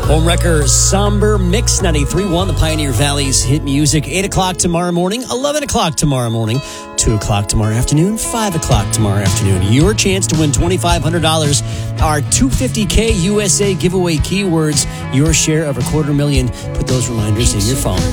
Homewrecker Somber Mix 93.1, the Pioneer Valley's hit music. 8 o'clock tomorrow morning, 11 o'clock tomorrow morning, 2 o'clock tomorrow afternoon, 5 o'clock tomorrow afternoon. Your chance to win $2,500. Our $250K USA giveaway keywords. Your share of $250,000. Put those reminders in your phone.